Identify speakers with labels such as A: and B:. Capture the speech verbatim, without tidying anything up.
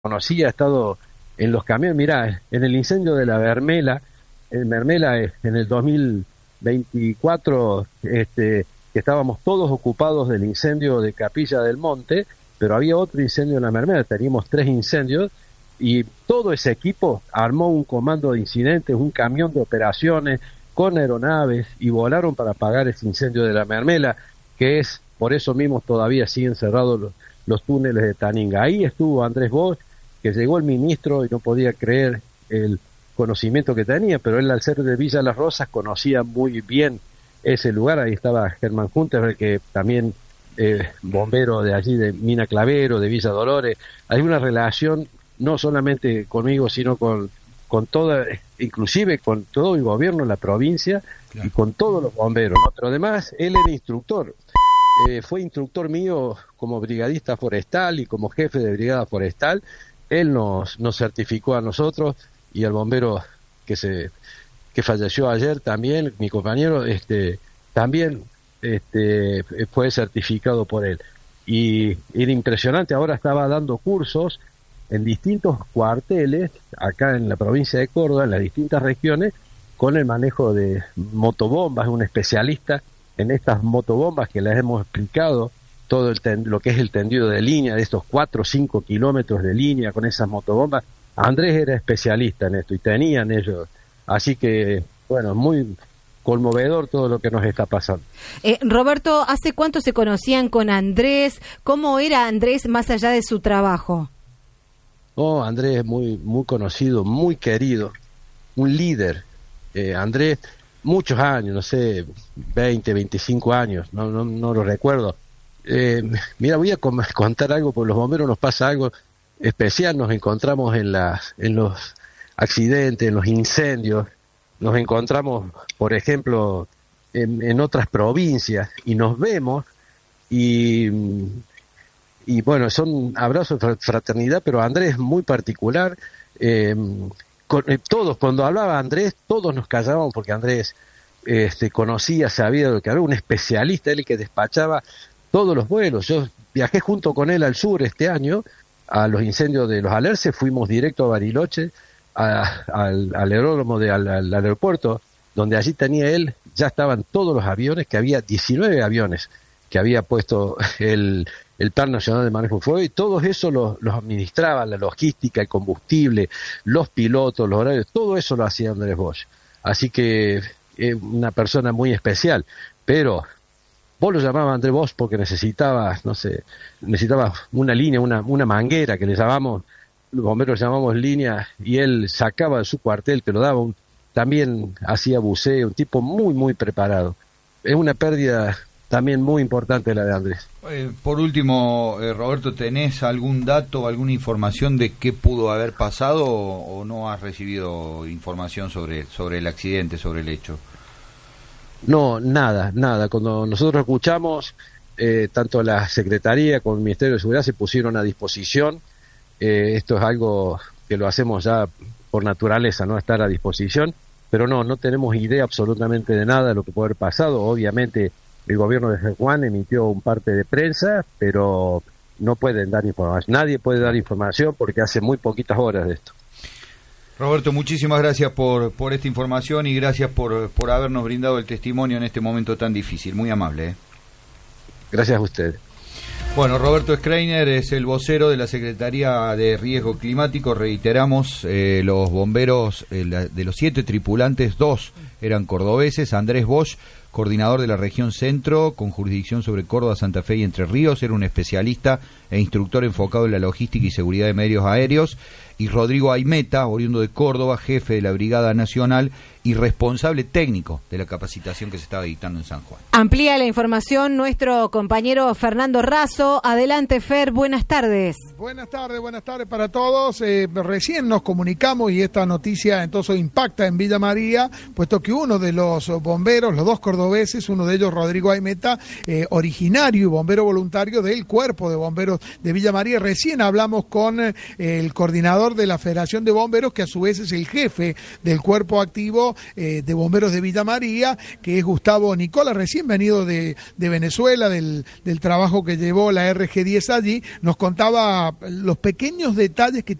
A: conocía, ha estado en los camiones. Mirá, en el incendio de la Mermela, en Mermela en el dos mil veinticuatro, este, que estábamos todos ocupados del incendio de Capilla del Monte, pero había otro incendio en la Mermela, teníamos tres incendios, y todo ese equipo armó un comando de incidentes, un camión de operaciones con aeronaves, y volaron para apagar ese incendio de la Mermela, que es, por eso mismo todavía siguen cerrados los, los túneles de Taninga. Ahí estuvo Andrés Bosch, que llegó el ministro y no podía creer el conocimiento que tenía, pero él, al ser de Villa Las Rosas, conocía muy bien ese lugar. Ahí estaba Germán Hunter, que también eh, bombero de allí, de Mina Clavero, de Villa Dolores. Hay una relación no solamente conmigo, sino con, con toda, inclusive con todo el gobierno de la provincia, claro, y con todos los bomberos, ¿no? Pero además, él era instructor. Eh, fue instructor mío como brigadista forestal y como jefe de brigada forestal. Él nos, nos certificó a nosotros, y al bombero que se que falleció ayer también, mi compañero, este también este fue certificado por él. Y era impresionante. Ahora estaba dando cursos en distintos cuarteles acá en la provincia de Córdoba, en las distintas regiones, con el manejo de motobombas. Es un especialista en estas motobombas, que les hemos explicado todo el ten, lo que es el tendido de línea, de estos cuatro o cinco kilómetros de línea con esas motobombas. Andrés era especialista en esto y tenían ellos. Así que, bueno, muy conmovedor todo lo que nos está pasando.
B: Eh, Roberto, ¿hace cuánto se conocían con Andrés? ¿Cómo era Andrés más allá de su trabajo?
A: Oh, Andrés es muy, muy conocido, muy querido, un líder. Eh, Andrés, muchos años, no sé, veinte, veinticinco años, no, no, no lo recuerdo. Eh, mira, voy a contar algo, porque los bomberos nos pasa algo especial. Nos encontramos en las en los accidentes, en los incendios, nos encontramos, por ejemplo, en, en otras provincias, y nos vemos, y, y bueno, son abrazos de fraternidad, pero Andrés es muy particular. Eh, con, eh, todos, cuando hablaba Andrés, todos nos callábamos, porque Andrés este, conocía, sabía de lo que era, un especialista, él que despachaba todos los vuelos. Yo viajé junto con él al sur este año, a los incendios de los Alerces, fuimos directo a Bariloche, a, al, al aeródromo, de, al, al aeropuerto, donde allí tenía él, ya estaban todos los aviones, que había diecinueve aviones que había puesto el, el Plan Nacional de Manejo de Fuego, y todos eso los, los administraba, la logística, el combustible, los pilotos, los horarios, todo eso lo hacía Andrés Bosch. Así que es eh, una persona muy especial, pero vos lo llamabas Andrés Bosch porque necesitabas, no sé, necesitabas una línea, una, una manguera, que le llamamos, los bomberos llamamos línea, y él sacaba de su cuartel, que lo daba, un, también hacía buceo, un tipo muy, muy preparado. Es una pérdida también muy importante la de Andrés.
C: Eh, por último, eh, Roberto, ¿tenés algún dato, alguna información de qué pudo haber pasado, o, o no has recibido información sobre, sobre el accidente, sobre el hecho?
A: No, nada, nada. Cuando nosotros escuchamos, eh, tanto la Secretaría como el Ministerio de Seguridad se pusieron a disposición. Eh, esto es algo que lo hacemos ya por naturaleza, no estar a disposición, pero no, no tenemos idea absolutamente de nada de lo que puede haber pasado. Obviamente el gobierno de San Juan emitió un parte de prensa, pero no pueden dar información. Nadie puede dar información porque hace muy poquitas horas de esto.
C: Roberto, muchísimas gracias por, por esta información, y gracias por, por habernos brindado el testimonio en este momento tan difícil. Muy amable, ¿eh?
A: Gracias a ustedes.
C: Bueno, Roberto Schreiner es el vocero de la Secretaría de Riesgo Climático. Reiteramos, eh, los bomberos, eh, la, de los siete tripulantes, dos eran cordobeses. Andrés Bosch, coordinador de la región centro, con jurisdicción sobre Córdoba, Santa Fe y Entre Ríos, era un especialista e instructor enfocado en la logística y seguridad de medios aéreos. Y Rodrigo Aimeta, oriundo de Córdoba, jefe de la Brigada Nacional y responsable técnico de la capacitación que se estaba dictando en San Juan.
B: Amplía la información nuestro compañero Fernando Razo. Adelante, Fer, buenas tardes.
D: Buenas tardes, buenas tardes para todos. Eh, recién nos comunicamos, y esta noticia entonces impacta en Villa María, puesto que que uno de los bomberos, los dos cordobeses, uno de ellos Rodrigo Aimeta, eh, originario y bombero voluntario del Cuerpo de Bomberos de Villa María. Recién hablamos con eh, el coordinador de la Federación de Bomberos, que a su vez es el jefe del Cuerpo Activo eh, de Bomberos de Villa María, que es Gustavo Nicola, recién venido de, de Venezuela, del, del trabajo que llevó la R G diez allí. Nos contaba los pequeños detalles que